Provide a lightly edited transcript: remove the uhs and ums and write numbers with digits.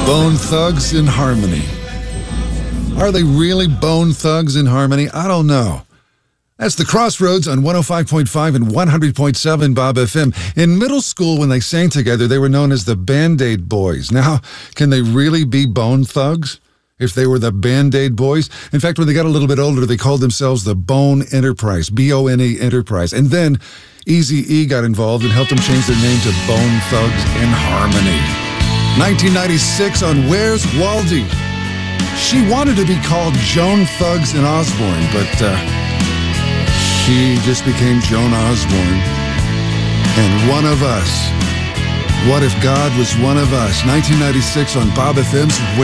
Bone Thugs in Harmony. Are they really Bone Thugs in Harmony? I don't know. That's the Crossroads on 105.5 and 100.7 Bob FM. In middle school, when they sang together, they were known as the Band-Aid Boys. Now, can they really be Bone Thugs if they were the Band-Aid Boys? In fact, when they got a little bit older, they called themselves the Bone Enterprise, B-O-N-E Enterprise. And then Eazy-E got involved and helped them change their name to Bone Thugs in Harmony. 1996 on Where's Waldy? She wanted to be called Joan Thugs and Osborne, but she just became Joan Osborne. And One of Us. What if God was one of us? 1996 on Bob FM's